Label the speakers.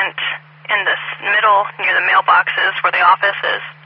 Speaker 1: second in the middle near the mailboxes where the office is.